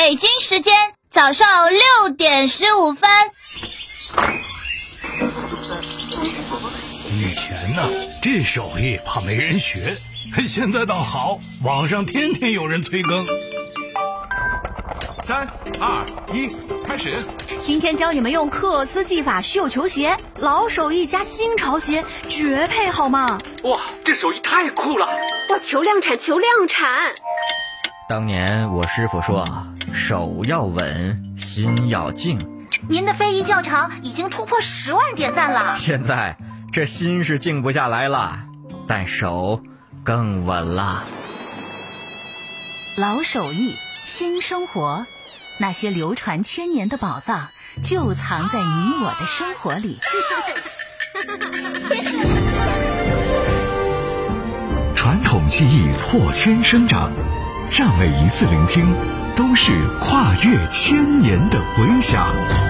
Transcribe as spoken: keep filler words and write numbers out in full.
北京时间早上六点十五分。 以前呢，这手艺怕没人学，现在倒好，网上天天有人催更。 三二一，开始！ 今天教你们用克斯技法绣球鞋，老手艺加新潮鞋，绝配好吗？ 哇，这手艺太酷了！ 哇，求量产，求量产！ 当年我师傅说，手要稳，心要静。 您的非遗教场已经突破十万点赞了。 现在这心是静不下来了，但手更稳了。 老手艺，新生活，那些流传千年的宝藏就藏在你我的生活里。 传统技艺破圈生长，让每一次聆听都是跨越千年的回响。